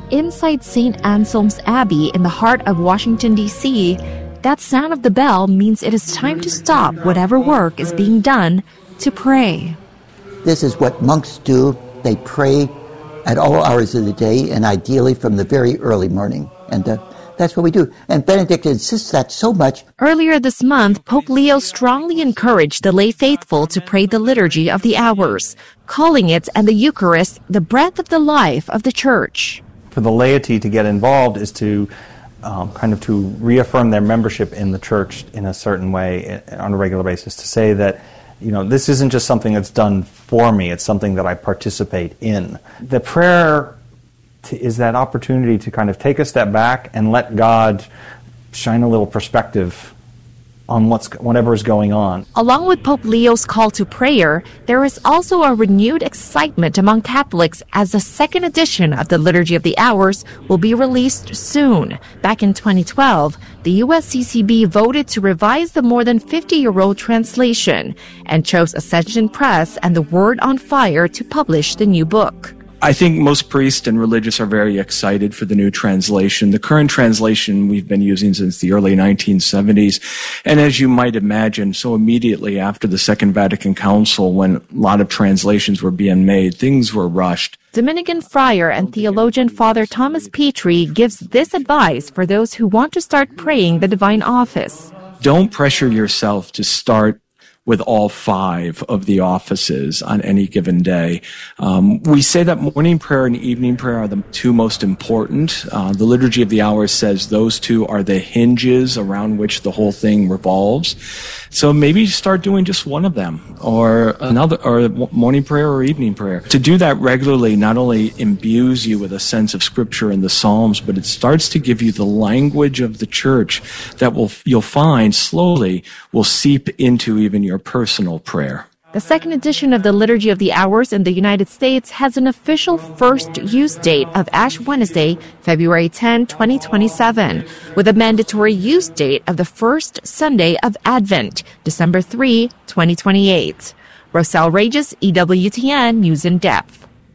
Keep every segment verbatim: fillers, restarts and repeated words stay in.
inside Saint Anselm's Abbey in the heart of Washington, D C, that sound of the bell means it is time to stop whatever work is being done to pray. This is what monks do. They pray at all hours of the day and ideally from the very early morning. And uh, that's what we do. And Benedict insists that so much. Earlier this month, Pope Leo strongly encouraged the lay faithful to pray the Liturgy of the Hours, calling it and the Eucharist the breath of the life of the Church. For the laity to get involved is to um, kind of to reaffirm their membership in the Church in a certain way on a regular basis, to say that, you know, this isn't just something that's done for me, it's something that I participate in. The prayer to, is that opportunity to kind of take a step back and let God shine a little perspective on what's whatever is going on. Along with Pope Leo's call to prayer, there is also a renewed excitement among Catholics as the second edition of the Liturgy of the Hours will be released soon. Back in twenty twelve, the U S C C B voted to revise the more than fifty-year-old translation and chose Ascension Press and the Word on Fire to publish the new book. I think most priests and religious are very excited for the new translation. The current translation we've been using since the early nineteen seventies. And as you might imagine, so immediately after the Second Vatican Council, when a lot of translations were being made, things were rushed. Dominican friar and theologian Father Thomas Petrie gives this advice for those who want to start praying the divine office. Don't pressure yourself to start with all five of the offices on any given day. Um, we say that morning prayer and evening prayer are the two most important. Uh, the Liturgy of the Hours says those two are the hinges around which the whole thing revolves. So maybe start doing just one of them, or another, or morning prayer or evening prayer. To do that regularly not only imbues you with a sense of Scripture and the Psalms, but it starts to give you the language of the Church that will you'll find slowly will seep into even your personal prayer. The second edition of the Liturgy of the Hours in the United States has an official first use date of Ash Wednesday, February tenth, twenty twenty-seven, with a mandatory use date of the first Sunday of Advent, December third, twenty twenty-eight. Roselle Regis, E W T N News in Depth.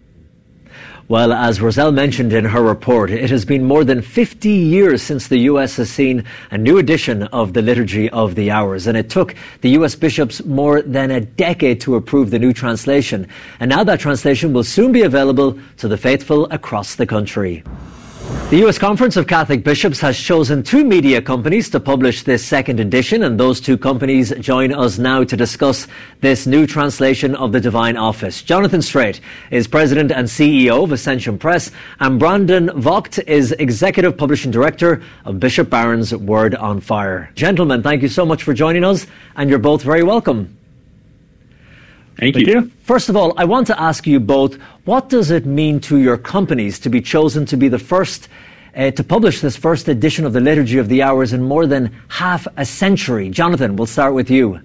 Well, as Roselle mentioned in her report, it has been more than fifty years since the U S has seen a new edition of the Liturgy of the Hours, and it took the U S bishops more than a decade to approve the new translation. And now that translation will soon be available to the faithful across the country. The U S Conference of Catholic Bishops has chosen two media companies to publish this second edition, and those two companies join us now to discuss this new translation of the Divine Office. Jonathan Strait is President and C E O of Ascension Press, and Brandon Vogt is Executive Publishing Director of Bishop Barron's Word on Fire. Gentlemen, thank you so much for joining us, and you're both very welcome. Thank you. Thank you. First of all, I want to ask you both, what does it mean to your companies to be chosen to be the first uh, to publish this first edition of the Liturgy of the Hours in more than half a century? Jonathan, we'll start with you.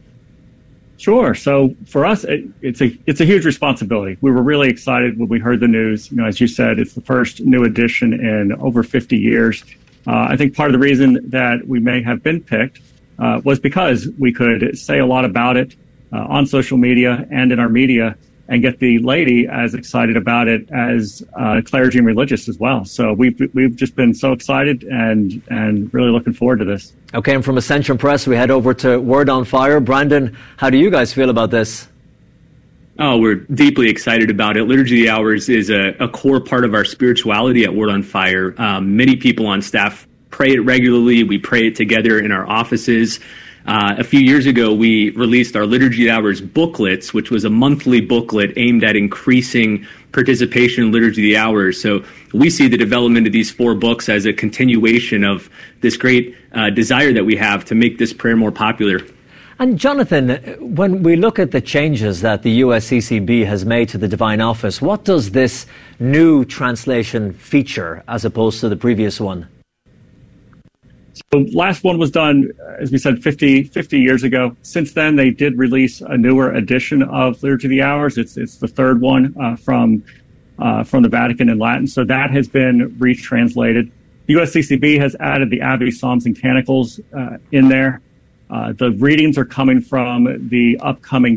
Sure. So for us, it, it's a it's a huge responsibility. We were really excited when we heard the news. You know, as you said, it's the first new edition in over fifty years. Uh, I think part of the reason that we may have been picked uh, was because we could say a lot about it Uh, on social media and in our media, and get the laity as excited about it as uh, clergy and religious as well. So we've we've just been so excited and and really looking forward to this. Okay, and from Ascension Press, we head over to Word on Fire. Brandon, how do you guys feel about this? Oh, we're deeply excited about it. Liturgy of the Hours is a, a core part of our spirituality at Word on Fire. Um, many people on staff pray it regularly. We pray it together in our offices. Uh, a few years ago, we released our Liturgy of the Hours booklets, which was a monthly booklet aimed at increasing participation in Liturgy of the Hours. So we see the development of these four books as a continuation of this great uh, desire that we have to make this prayer more popular. And Jonathan, when we look at the changes that the U S C C B has made to the Divine Office, what does this new translation feature as opposed to the previous one? So last one was done, as we said, fifty, fifty years ago. Since then, they did release a newer edition of Liturgy of the Hours. It's it's the third one uh, from uh, from the Vatican in Latin. So that has been retranslated. The U S C C B has added the Abbey Psalms and Canticles uh, in there. Uh, the readings are coming from the upcoming